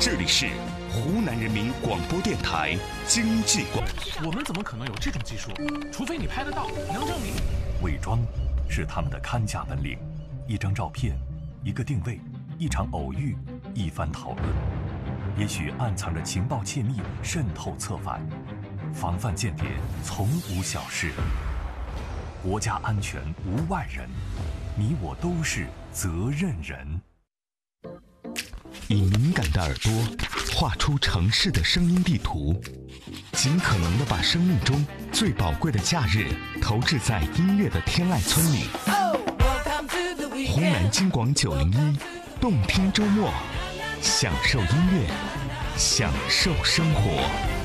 这里是湖南人民广播电台经济广。 我们怎么可能有这种技术？除非你拍得到，能证明。 伪装是他们的看家本领，一张照片，一个定位，一场偶遇，一番讨论，也许暗藏着情报窃密渗透策反，防范间谍从无小事。国家安全无外人，你我都是责任人。 以敏感的耳朵画出城市的声音地图，尽可能地把生命中最宝贵的假日投掷在音乐的天籁村里。湖南金广901，动听周末，享受音乐，享受生活。